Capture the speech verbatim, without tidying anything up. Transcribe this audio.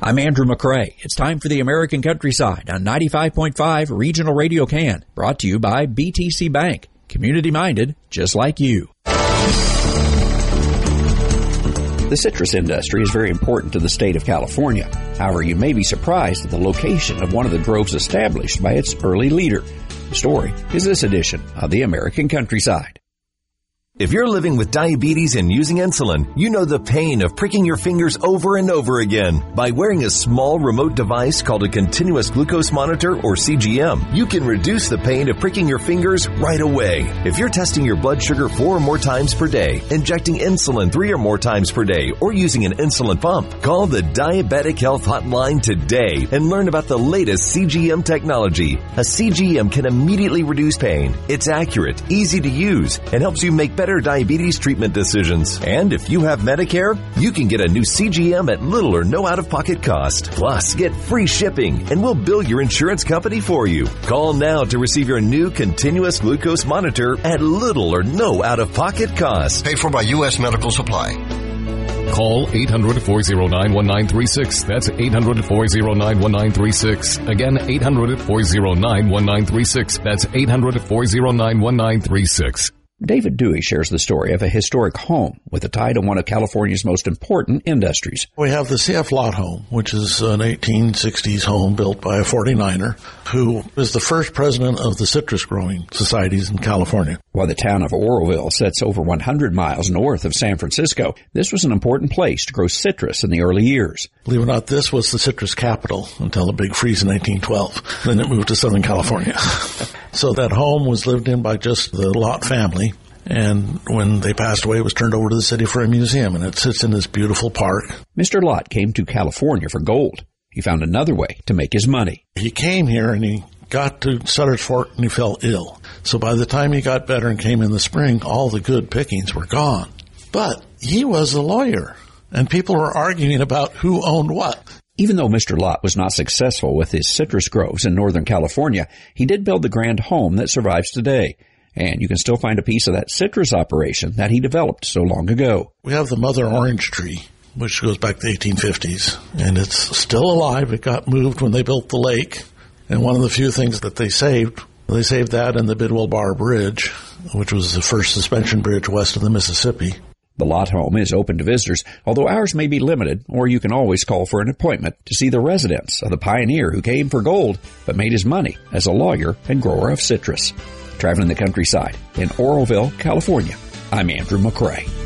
I'm Andrew McCrae. It's time for the American Countryside on ninety-five point five Regional Radio Can, brought to you by B T C Bank. Community-minded, just like you. The citrus industry is very important to the state of California. However, you may be surprised at the location of one of the groves established by its early leader. The story is this edition of the American Countryside. If you're living with diabetes and using insulin, you know the pain of pricking your fingers over and over again. By wearing a small remote device called a continuous glucose monitor, or C G M, you can reduce the pain of pricking your fingers right away. If you're testing your blood sugar four or more times per day, injecting insulin three or more times per day, or using an insulin pump, call the Diabetic Health Hotline today and learn about the latest C G M technology. A C G M can immediately reduce pain. It's accurate, easy to use, and helps you make better diabetes treatment decisions. And if you have Medicare, you can get a new C G M at little or no out-of-pocket cost. Plus, get free shipping, and we'll bill your insurance company for you. Call now to receive your new continuous glucose monitor at little or no out-of-pocket cost. Paid for by U S Medical Supply. Call eight hundred, four oh nine, one nine three six. That's eight hundred, four oh nine, one nine three six. Again, eight hundred, four oh nine, one nine three six. That's eight hundred, four oh nine, one nine three six. David Dewey shares the story of a historic home with a tie to one of California's most important industries. We have the C F Lott home, which is an eighteen sixties home built by a forty-niner who is the first president of the citrus growing societies in California. While the town of Oroville sits over one hundred miles north of San Francisco, this was an important place to grow citrus in the early years. Believe it or not, this was the citrus capital until the big freeze in nineteen twelve. Then it moved to Southern California. So that home was lived in by just the Lott family. And when they passed away, it was turned over to the city for a museum, and it sits in this beautiful park. Mister Lott came to California for gold. He found another way to make his money. He came here, and he got to Sutter's Fort, and he fell ill. So by the time he got better and came in the spring, all the good pickings were gone. But he was a lawyer, and people were arguing about who owned what. Even though Mister Lott was not successful with his citrus groves in Northern California, he did build the grand home that survives today. And you can still find a piece of that citrus operation that he developed so long ago. We have the mother orange tree, which goes back to the eighteen fifties, and it's still alive. It got moved when they built the lake, and one of the few things that they saved, they saved that and the Bidwell Bar Bridge, which was the first suspension bridge west of the Mississippi. The Lott home is open to visitors, although hours may be limited, or you can always call for an appointment to see the residence of the pioneer who came for gold but made his money as a lawyer and grower of citrus. Traveling the countryside in Oroville, California, I'm Andrew McCrae.